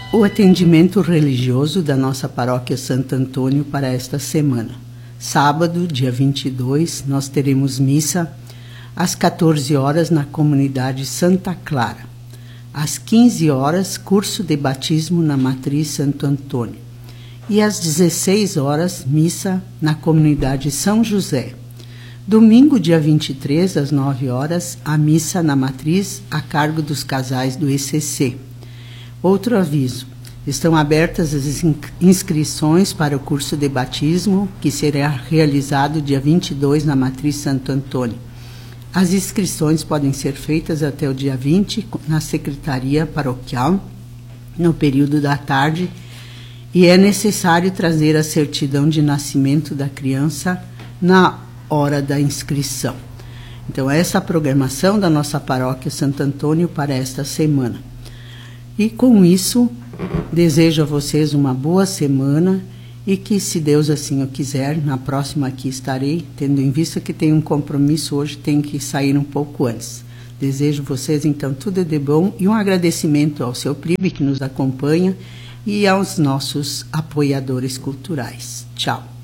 O atendimento religioso da nossa paróquia Santo Antônio para esta semana. Sábado, dia 22, nós teremos missa às 14 horas na comunidade Santa Clara. Às 15 horas, curso de batismo na Matriz Santo Antônio. E às 16 horas, missa na comunidade São José. Domingo, dia 23, às 9 horas, a missa na Matriz a cargo dos casais do ECC. Outro aviso, estão abertas as inscrições para o curso de batismo, que será realizado dia 22 na Matriz Santo Antônio. As inscrições podem ser feitas até o dia 20 na Secretaria Paroquial, no período da tarde, e é necessário trazer a certidão de nascimento da criança na hora da inscrição. Então, essa é a programação da nossa paróquia Santo Antônio para esta semana. E com isso, desejo a vocês uma boa semana e que, se Deus assim o quiser, na próxima aqui estarei, tendo em vista que tenho um compromisso hoje, tenho que sair um pouco antes. Desejo a vocês, então, tudo de bom e um agradecimento ao seu PRIB que nos acompanha e aos nossos apoiadores culturais. Tchau.